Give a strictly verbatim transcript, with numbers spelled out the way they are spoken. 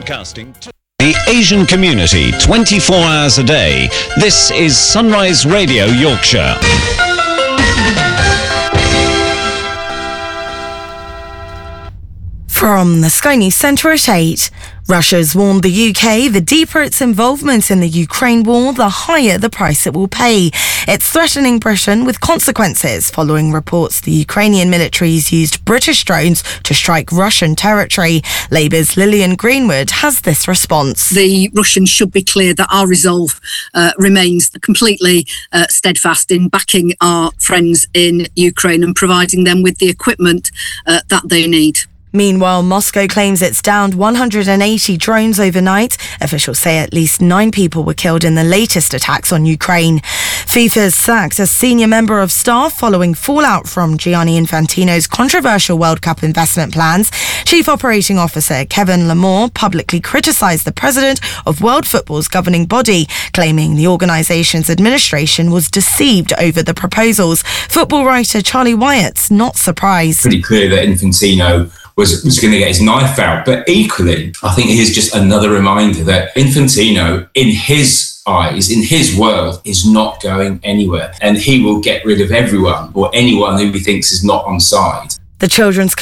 Broadcasting to the Asian community twenty-four hours a day. This is Sunrise Radio Yorkshire. From the Sky News Centre at eight, Russia's warned the U K the deeper its involvement in the Ukraine war, the higher the price it will pay. It's threatening Britain with consequences following reports the Ukrainian militaries used British drones to strike Russian territory. Labour's Lillian Greenwood has this response. The Russians should be clear that our resolve uh, remains completely uh, steadfast in backing our friends in Ukraine and providing them with the equipment uh, that they need. Meanwhile, Moscow claims it's downed one hundred eighty drones overnight. Officials say at least nine people were killed in the latest attacks on Ukraine. FIFA's sacked a senior member of staff following fallout from Gianni Infantino's controversial World Cup investment plans. Chief Operating Officer Kevin Lamore publicly criticised the president of World Football's governing body, claiming the organisation's administration was deceived over the proposals. Football writer Charlie Wyatt's not surprised. Pretty clear that Infantino was, was going to get his knife out. But equally, I think it is just another reminder that Infantino, in his eyes, in his world, is not going anywhere. And he will get rid of everyone or anyone who he thinks is not on side. The children's